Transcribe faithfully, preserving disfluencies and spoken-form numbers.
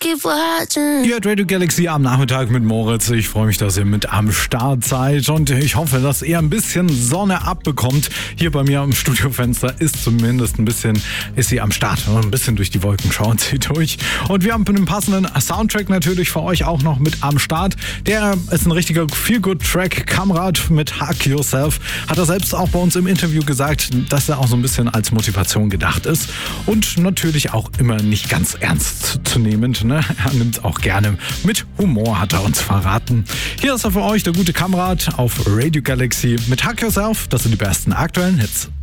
keep watching. Ihr hört Radio Galaxy am Nachmittag mit Moritz. Ich freue mich, dass ihr mit am Start seid und ich hoffe, dass ihr ein bisschen Sonne abbekommt. Hier bei mir am Studiofenster ist zumindest ein bisschen, ist sie am Start. Ein bisschen durch die Wolken schauen sie durch. Und wir haben einen passenden Soundtrack natürlich für euch auch noch mit am Start. Der ist ein richtiger Feel-Good-Track. Kamrat mit Hug Yourself. Hat er selbst auch bei uns im Interview gesagt, dass er auch so ein bisschen als Motivation gedacht ist. Und natürlich auch immer nicht ganz ernst zu nehmen. Ne? Er nimmt es auch gerne mit Humor, hat er uns verraten. Hier ist er für euch, der gute Kamrat auf Radio Galaxy mit Hug Yourself. Das sind die besten aktuellen Hits.